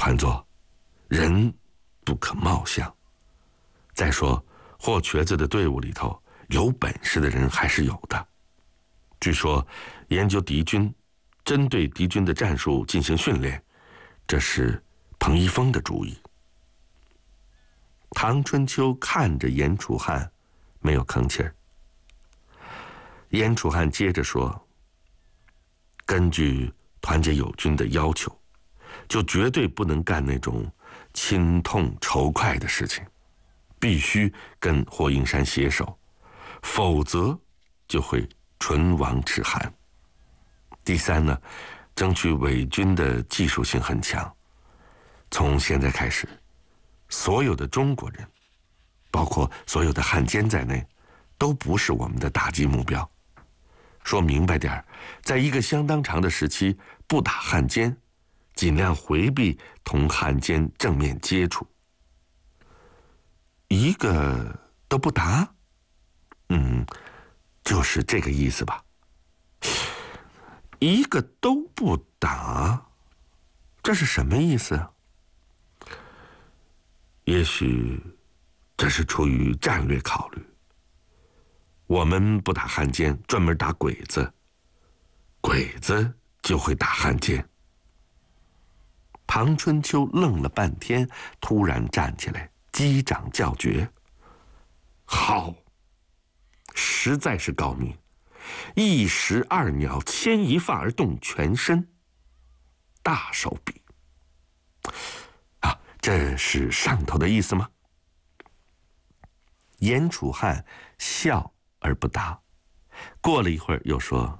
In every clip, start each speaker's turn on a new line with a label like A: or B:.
A: 团座，人不可貌相。再说，霍瘸子的队伍里头有本事的人还是有的。据说，研究敌军，针对敌军的战术进行训练，这是彭一峰的主意。唐春秋看着严楚汉，没有吭气儿。严楚汉接着说：“根据团结友军的要求，就绝对不能干那种亲痛仇快的事情，必须跟霍应山携手，否则就会唇亡齿寒。第三呢，争取伪军的技术性很强。从现在开始，所有的中国人，包括所有的汉奸在内，都不是我们的打击目标。说明白点，在一个相当长的时期不打汉奸，尽量回避同汉奸正面接触。一个都不打？就是这个意思吧。一个都不打，这是什么意思啊？也许这是出于战略考虑。我们不打汉奸，专门打鬼子，鬼子就会打汉奸。庞春秋愣了半天，突然站起来，击掌叫绝：“好，实在是高明！一石二鸟，牵一发而动全身，大手笔！啊，这是上头的意思吗？”严楚汉笑而不答，过了一会儿又说：“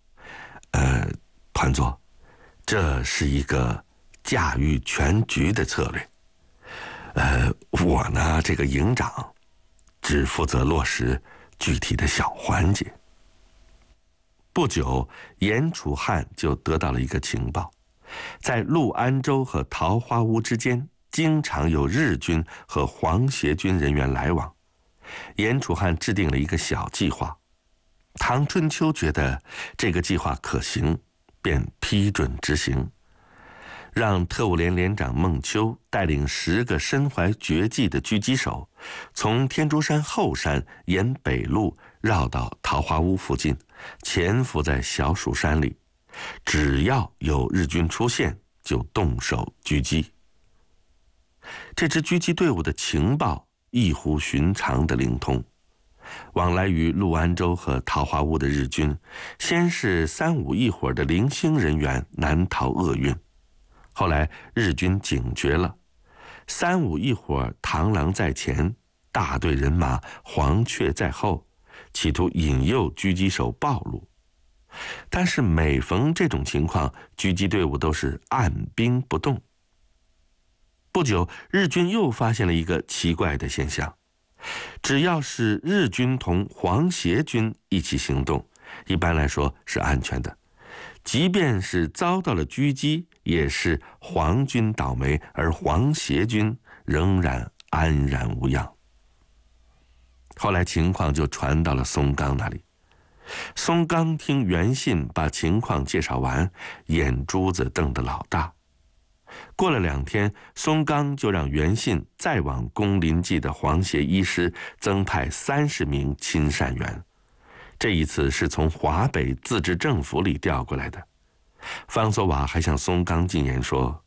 A: 团座，这是一个驾驭全局的策略。我呢，这个营长，只负责落实具体的小环节。”不久，严楚汉就得到了一个情报，在陆安州和桃花坞之间，经常有日军和皇协军人员来往。严楚汉制定了一个小计划，唐春秋觉得这个计划可行，便批准执行，让特务连连长孟秋带领10个身怀绝技的狙击手，从天竺山后山沿北路绕到桃花坞附近，潜伏在小蜀山里，只要有日军出现，就动手狙击。这支狙击队伍的情报异乎寻常的灵通，往来于陆安州和桃花坞的日军，先是3、5一伙的零星人员难逃厄运，后来日军警觉了，3、5一伙螳螂在前，大队人马黄雀在后，企图引诱狙击手暴露。但是每逢这种情况，狙击队伍都是按兵不动。不久，日军又发现了一个奇怪的现象，只要是日军同皇协军一起行动，一般来说是安全的，即便是遭到了狙击，也是皇军倒霉，而皇协军仍然安然无恙。后来情况就传到了松冈那里，松冈听袁信把情况介绍完，眼珠子瞪得老大。过了2天，松冈就让袁信再往宫林记的皇协一师增派30名亲善员，这一次是从华北自治政府里调过来的。方索瓦还向松冈进言说，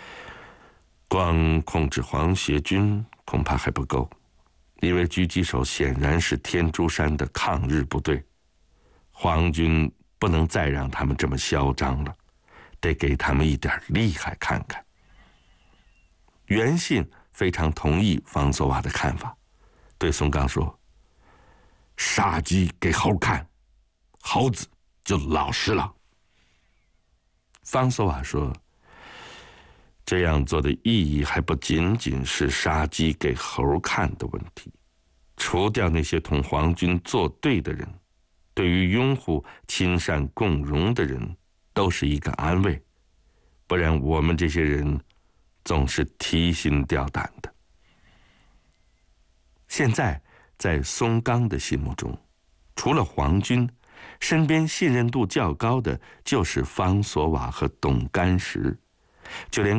A: 光控制皇协军恐怕还不够，因为狙击手显然是天竺山的抗日部队，皇军不能再让他们这么嚣张了，得给他们一点厉害看看。袁信非常同意方索瓦的看法，对松冈说，杀鸡给猴看，猴子就老实了。方索瓦说，这样做的意义还不仅仅是杀鸡给猴看的问题，除掉那些同皇军作对的人，对于拥护亲善共荣的人都是一个安慰，不然我们这些人总是提心吊胆的。现在在松冈的心目中，除了皇军，身边信任度较高的就是方索瓦和董干石，就连